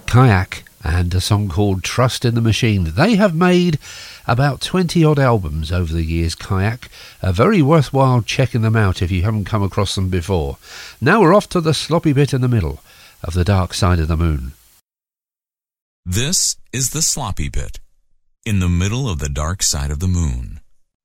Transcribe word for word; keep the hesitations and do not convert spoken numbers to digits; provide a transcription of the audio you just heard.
Kayak and a song called Trust in the Machine. They have made about twenty odd albums over the years, Kayak. Uh, very worthwhile checking them out if you haven't come across them before. Now we're off to the sloppy bit in the middle of The Dark Side of the Moon. This is the sloppy bit in the middle of The Dark Side of the Moon.